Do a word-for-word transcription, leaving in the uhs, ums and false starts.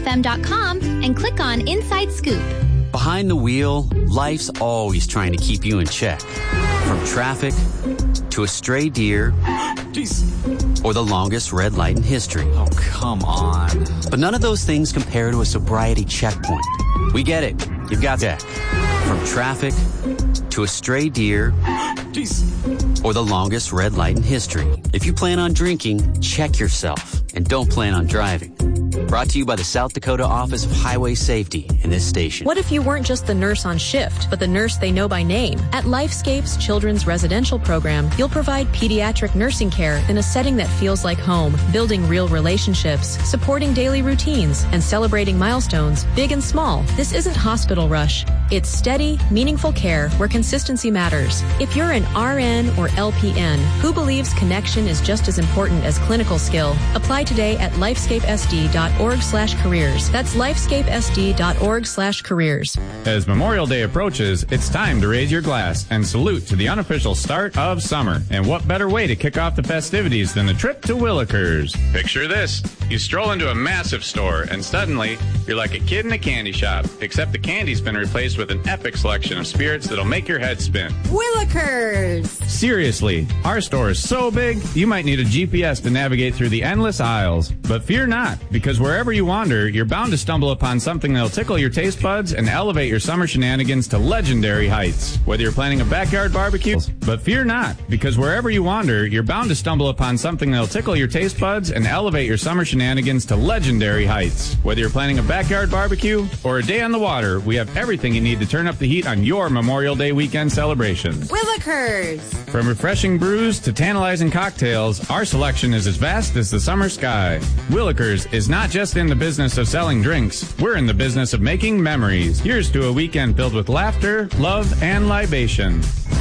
m dot com and click on Inside Scoop. Behind the wheel, life's always trying to keep you in check. From traffic to a stray deer Jeez. Or the longest red light in history. Oh, come on. But none of those things compare to a sobriety checkpoint. We get it. You've got that. From traffic to a stray deer Jeez. Or the longest red light in history. If you plan on drinking, check yourself and don't plan on driving. Brought to you by the South Dakota Office of Highway Safety and this station. What if you weren't just the nurse on shift, but the nurse they know by name? At Lifescape's Children's Residential Program, you'll provide pediatric nursing care in a setting that feels like home, building real relationships, supporting daily routines, and celebrating milestones, big and small. This isn't hospital rush. It's steady, meaningful care where consistency matters. If you're an R N or L P N who believes connection is just as important as clinical skill, apply today at lifescapesd.org slash careers. That's lifescapesd.org slash careers. As Memorial Day approaches, it's time to raise your glass and salute to the unofficial start of summer. And what better way to kick off the festivities than a trip to Willikers? Picture this. You stroll into a massive store and suddenly you're like a kid in a candy shop, except the candy's been replaced with an epic selection of spirits that'll make your head spin. Willikers! Seriously, our store is so big, you might need a G P S to navigate through the endless aisles. But fear not, because wherever you wander, you're bound to stumble upon something that'll tickle your taste buds and elevate your summer shenanigans to legendary heights. Whether you're planning a backyard barbecue, but fear not, because wherever you wander, you're bound to stumble upon something that'll tickle your taste buds and elevate your summer shenanigans to legendary heights. Whether you're planning a backyard barbecue or a day on the water, we have everything you need to turn up the heat on your Memorial Day weekend celebrations. Willikers! From refreshing brews to tantalizing cocktails, our selection is as vast as the summer sky. Willikers is not just in the business of selling drinks, we're in the business of making memories. Here's to a weekend filled with laughter, love, and libation.